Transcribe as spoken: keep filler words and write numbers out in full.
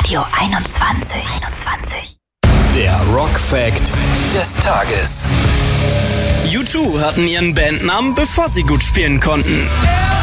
Radio einundzwanzig. einundzwanzig. Der Rock Fact des Tages. U zwei hatten ihren Bandnamen, bevor sie gut spielen konnten.